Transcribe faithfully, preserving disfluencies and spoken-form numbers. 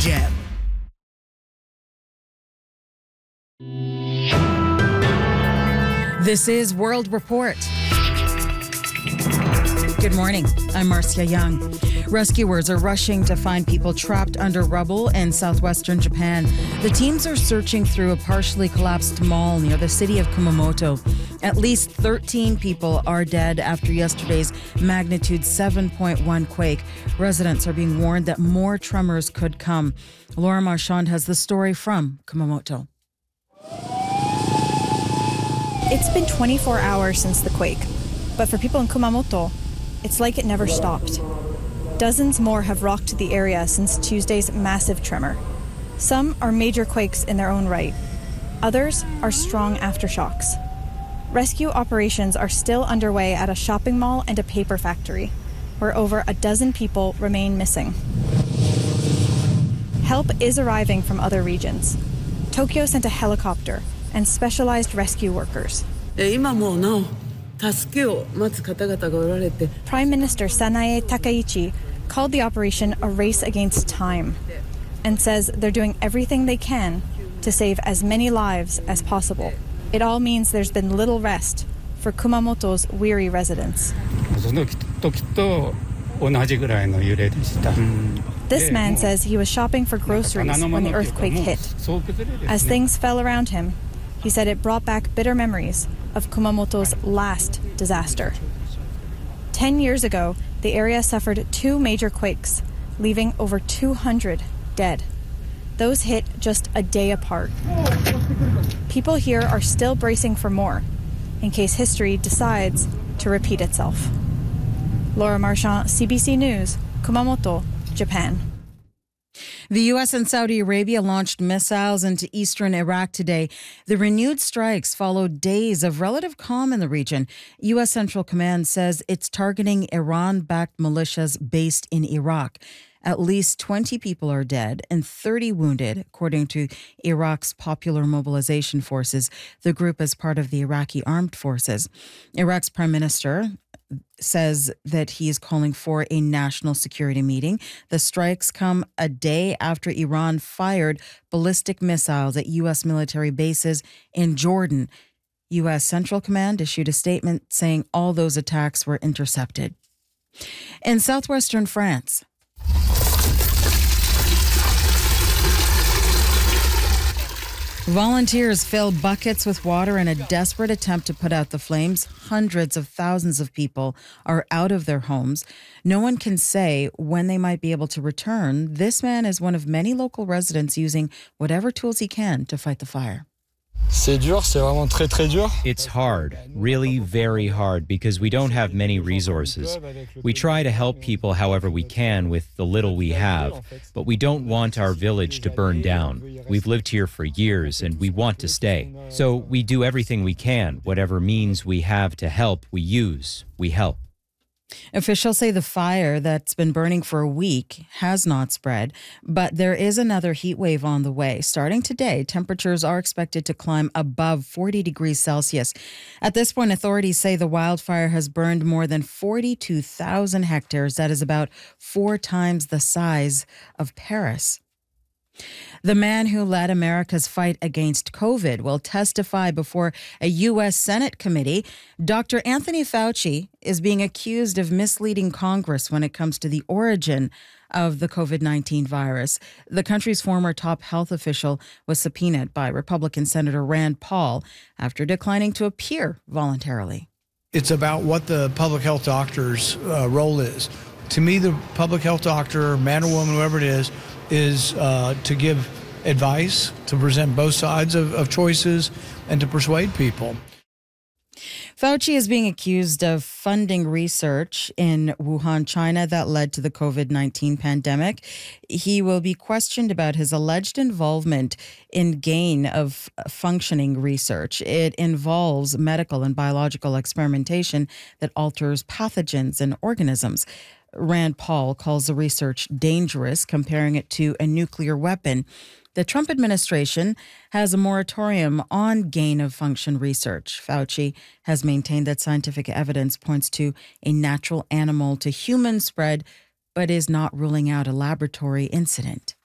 Jam. This is World Report. Good morning. I'm Marcia Young. Rescuers are rushing to find people trapped under rubble in southwestern Japan. The teams are searching through a partially collapsed mall near the city of Kumamoto. At least thirteen people are dead after yesterday's magnitude seven point one quake. Residents are being warned that more tremors could come. Laura Marchand has the story from Kumamoto. It's been twenty-four hours since the quake, but for people in Kumamoto, it's like it never stopped. Dozens more have rocked the area since Tuesday's massive tremor. Some are major quakes in their own right. Others are strong aftershocks. Rescue operations are still underway at a shopping mall and a paper factory, where over a dozen people remain missing. Help is arriving from other regions. Tokyo sent a helicopter and specialized rescue workers. Prime Minister Sanae Takaichi called the operation a race against time and says they're doing everything they can to save as many lives as possible. It all means there's been little rest for Kumamoto's weary residents. This man says he was shopping for groceries when the earthquake hit. As things fell around him, he said it brought back bitter memories of Kumamoto's last disaster. Ten years ago, the area suffered two major quakes, leaving over two hundred dead. Those hit just a day apart. People here are still bracing for more, in case history decides to repeat itself. Laura Marchand, C B C News, Kumamoto, Japan. The U S and Saudi Arabia launched missiles into eastern Iraq today. The renewed strikes followed days of relative calm in the region. U S Central Command says it's targeting Iran-backed militias based in Iraq. At least twenty people are dead and thirty wounded, according to Iraq's Popular Mobilization Forces. The group is part of the Iraqi armed forces. Iraq's prime minister says that he is calling for a national security meeting. The strikes come a day after Iran fired ballistic missiles at U S military bases in Jordan. U S Central Command issued a statement saying all those attacks were intercepted. In southwestern France, volunteers fill buckets with water in a desperate attempt to put out the flames. Hundreds of thousands of people are out of their homes. No one can say when they might be able to return. This man is one of many local residents using whatever tools he can to fight the fire. It's hard, really very hard, because we don't have many resources. We try to help people however we can with the little we have, but we don't want our village to burn down. We've lived here for years and we want to stay. So we do everything we can. Whatever means we have to help, we use, we help. Officials say the fire that's been burning for a week has not spread, but there is another heat wave on the way. Starting today, temperatures are expected to climb above forty degrees Celsius. At this point, authorities say the wildfire has burned more than forty-two thousand hectares. That is about four times the size of Paris. The man who led America's fight against COVID will testify before a U S Senate committee. Doctor Anthony Fauci is being accused of misleading Congress when it comes to the origin of the COVID nineteen virus. The country's former top health official was subpoenaed by Republican Senator Rand Paul after declining to appear voluntarily. It's about what the public health doctor's uh, role is. To me, the public health doctor, man or woman, whoever it is, is uh, to give advice, to present both sides of, of choices, and to persuade people. Fauci is being accused of funding research in Wuhan, China, that led to the COVID nineteen pandemic. He will be questioned about his alleged involvement in gain of functioning research. It involves medical and biological experimentation that alters pathogens and organisms. Rand Paul calls the research dangerous, comparing it to a nuclear weapon. The Trump administration has a moratorium on gain-of-function research. Fauci has maintained that scientific evidence points to a natural animal to human spread, but is not ruling out a laboratory incident.